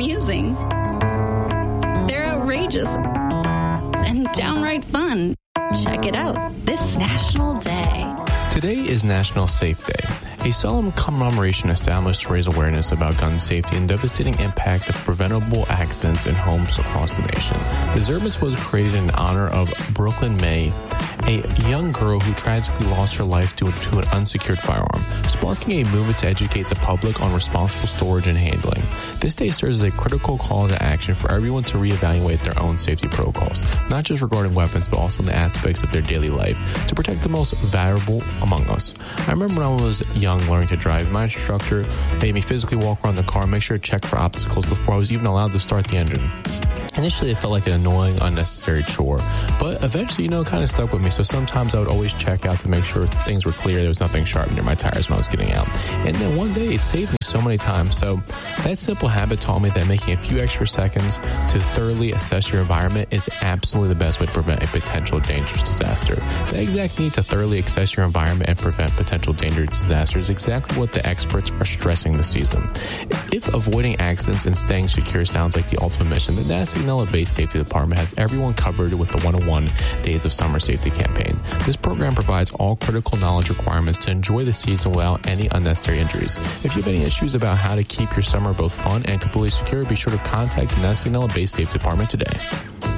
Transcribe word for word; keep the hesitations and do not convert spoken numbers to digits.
amusing. They're outrageous and downright fun. Check it out this National Day. Today is National Safe Day, a solemn commemoration established to raise awareness about gun safety and devastating impact of preventable accidents in homes across the nation. The observance was created in honor of Brooklyn May, a young girl who tragically lost her life due to an unsecured firearm, sparking a movement to educate the public on responsible storage and handling. This day serves as a critical call to action for everyone to reevaluate their own safety protocols, not just regarding weapons, but also in the aspects of their daily life to protect the most valuable among us. I remember when I was young learning to drive, my instructor made me physically walk around the car and make sure to check for obstacles before I was even allowed to start the engine. Initially, it felt like an annoying, unnecessary chore, but eventually, you know, it kind of stuck with me. So sometimes I would always check out to make sure things were clear. There was nothing sharp near my tires when I was getting out. And then one day, it saved me so many times. So that simple habit taught me that making a few extra seconds to thoroughly assess your environment is absolutely the best way to prevent a potential dangerous disaster. The exact need to thoroughly assess your environment and prevent potential dangerous disasters is exactly what the experts are stressing this season. If avoiding accidents and staying secure sounds like the ultimate mission, then that's Signella-based Safety Department has everyone covered with the one oh one Days of Summer Safety campaign. This program provides all critical knowledge requirements to enjoy the season without any unnecessary injuries. If you have any issues about how to keep your summer both fun and completely secure, be sure to contact the Signella-based Safety Department today.